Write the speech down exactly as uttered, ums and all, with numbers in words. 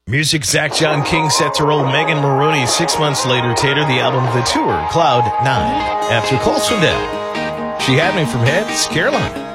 Music Zach John King set to roll Megan Maroney six months later. Tater, the album The Tour, Cloud nine. After Cole Swindell, She Had Me From Heads, Caroline.